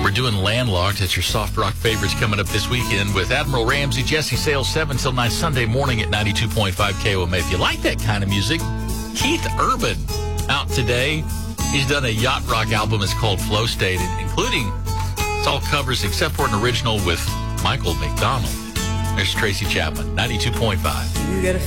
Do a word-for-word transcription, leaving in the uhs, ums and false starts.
We're doing Landlocked. It's your soft rock favorites coming up this weekend with Admiral Ramsey, Jesse Sales, seven till nine Sunday morning at ninety-two point five K O M A. If you like that kind of music, Keith Urban out today. He's done a yacht rock album. It's called Flow State, including, it's all covers except for an original with Michael McDonald. There's Tracy Chapman, ninety-two point five. You gotta